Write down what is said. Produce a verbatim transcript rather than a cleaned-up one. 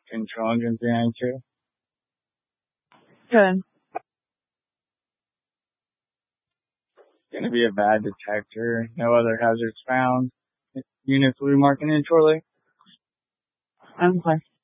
Control engine three ninety-two. Good. Gonna be a bad detector. No other hazards found. Units will be marking in shortly. Okay.